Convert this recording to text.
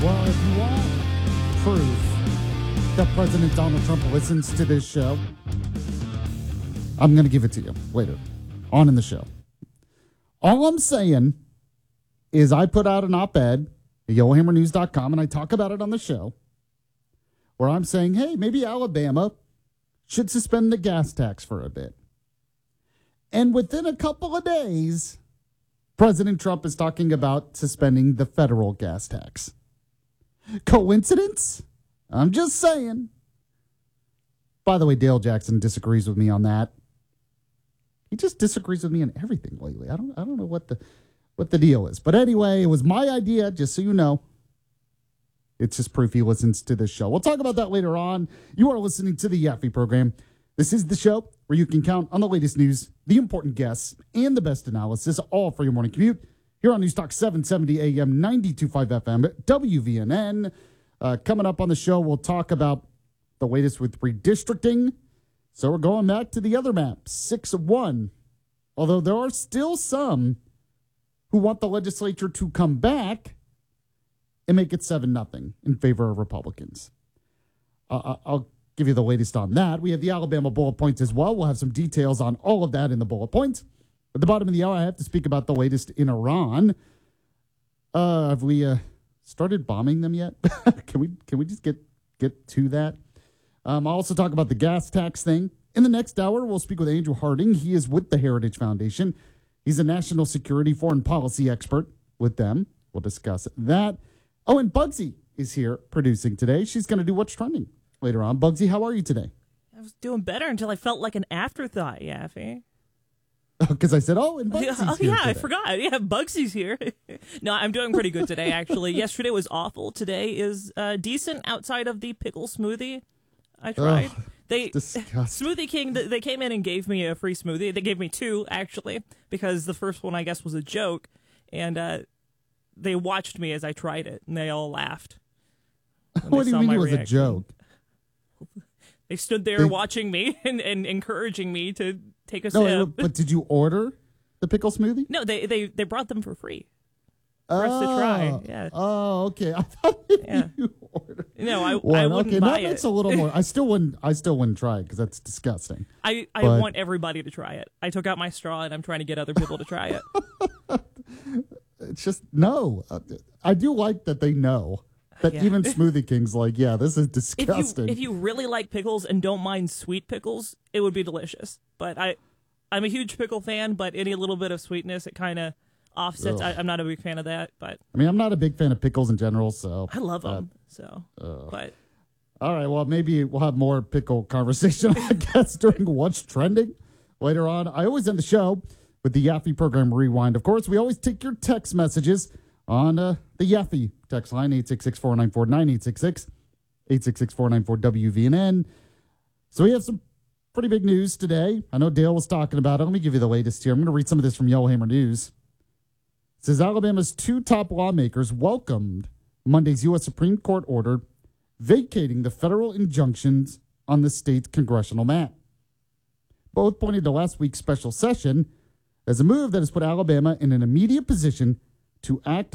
Well, if you want proof that President Donald Trump listens to this show, I'm going to give it to you later on in the show. All I'm saying is I put out an op-ed at YellowHammerNews.com, and I talk about it on the show, where I'm saying, hey, maybe Alabama should suspend the gas tax for a bit. And within a couple of days, President Trump is talking about suspending the federal gas tax. Coincidence? I'm just saying. By the way, Dale Jackson disagrees with me on that. He just disagrees with me on everything lately. I don't know what the deal is. But anyway, it was my idea, just so you know. It's just proof he listens to this show. We'll talk about that later on. You are listening to the Yaffe program. This is the show where you can count on the latest news, the important guests, and the best analysis, all for your morning commute. Here on News Talk 770 AM, 92.5 FM, WVNN. Coming up on the show, we'll talk about the latest with redistricting. So we're going back to the other map, 6-1. Although there are still some who want the legislature to come back and make it 7-0 in favor of Republicans. I'll give you the latest on that. We have the Alabama bullet points as well. We'll have some details on all of that in the bullet points. At the bottom of the hour, I have to speak about the latest in Iran. Have we started bombing them yet? Can we just get to that? I'll also talk about the gas tax thing. In the next hour, we'll speak with Andrew Harding. He is with the Heritage Foundation. He's a national security foreign policy expert with them. We'll discuss that. Oh, and Bugsy is here producing today. She's going to do What's Trending later on. Bugsy, how are you today? I was doing better until I felt like an afterthought, Yaffe. Because I said, and Bugsy's here today. I forgot. Yeah, Bugsy's here. No, I'm doing pretty good today, actually. Yesterday was awful. Today is decent outside of the pickle smoothie I tried. Smoothie King, they came in and gave me a free smoothie. They gave me two, actually, because the first one, I guess, was a joke. And they watched me as I tried it, and they all laughed. What do you mean it was a joke? They stood there watching me and encouraging me to take a sip. No, but did you order the pickle smoothie? No, they brought them for free for us to try. Yeah. Oh, okay. I thought you ordered. No, I wouldn't buy it. That's a little more. I still wouldn't try it because that's disgusting. I want everybody to try it. I took out my straw and I'm trying to get other people to try it. It's just no. I do like that they know. That even Smoothie King's like, yeah, this is disgusting. If you really like pickles and don't mind sweet pickles, it would be delicious. But I'm a huge pickle fan, but any little bit of sweetness, it kind of offsets. I'm not a big fan of that. But I mean, I'm not a big fan of pickles in general, so. I love them, but. All right, well, maybe we'll have more pickle conversation, I guess, during What's Trending later on. I always end the show with the Yaffe program rewind. Of course, we always take your text messages on the Yaffe text line, 866-494-9866, 866-494-WVNN. So we have some pretty big news today. I know Dale was talking about it. Let me give you the latest here. I'm going to read some of this from Yellowhammer News. It says Alabama's two top lawmakers welcomed Monday's U.S. Supreme Court order vacating the federal injunctions on the state's congressional map. Both pointed to last week's special session as a move that has put Alabama in an immediate position to act